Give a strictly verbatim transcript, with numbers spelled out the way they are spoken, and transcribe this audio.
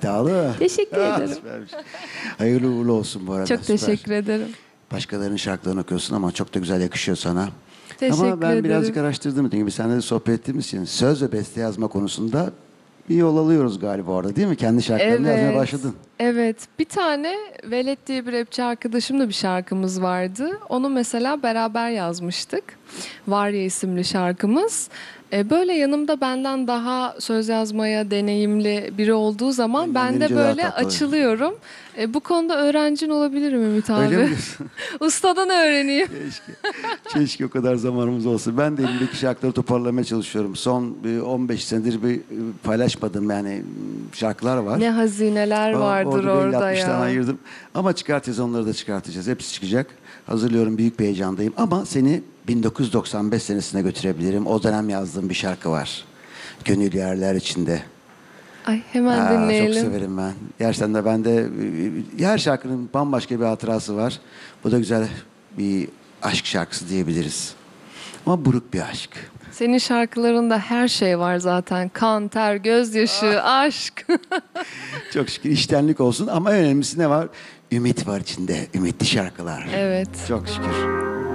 İddialı. Teşekkür Ah, ederim. süpermiş. Hayırlı uğurlu olsun bu arada. Çok süper. teşekkür ederim. Başkalarının şarkılarını okuyorsun ama çok da güzel yakışıyor sana. Teşekkür ama ben ederim. birazcık araştırdım. Dediğim gibi seninle de sohbet ettiğimiz için söz ve beste yazma konusunda bir yol alıyoruz galiba orada değil mi? Kendi şarkılarını yazmaya başladın. Evet. Bir tane Velet diye bir rapçi arkadaşımla bir şarkımız vardı. Onu mesela beraber yazmıştık. Varya isimli şarkımız. E, Böyle yanımda benden daha söz yazmaya deneyimli biri olduğu zaman Elinden ben de gelince daha böyle tatlı. açılıyorum. E, bu konuda öğrencin olabilirim Ümit abi. Öyle mi diyorsun? Ustadan öğreneyim. Keşke. Keşke o kadar zamanımız olsa. Ben de elimdeki şarkıları toparlamaya çalışıyorum. Son bir on beş senedir bir paylaşmadığım yani şarkılar var. Ne hazineler O- vardır bir elli orada altmış tane ya. ayırdım. Ama çıkartacağız, onları da çıkartacağız. Hepsi çıkacak. Hazırlıyorum, büyük bir heyecandayım. Ama seni bin dokuz yüz doksan beş senesine götürebilirim. O dönem yazdığım bir şarkı var. Gönül yerler içinde. Ay hemen Aa, dinleyelim. çok severim ben. Gerçekten de bende e, her şarkının bambaşka bir hatırası var. Bu da güzel bir aşk şarkısı diyebiliriz. Ama buruk bir aşk. Senin şarkılarında her şey var zaten. Kan, ter, gözyaşı, aşk. Çok şükür içtenlik olsun ama en önemlisi ne var? Ümit var içinde. Ümitli şarkılar. Evet. Çok şükür.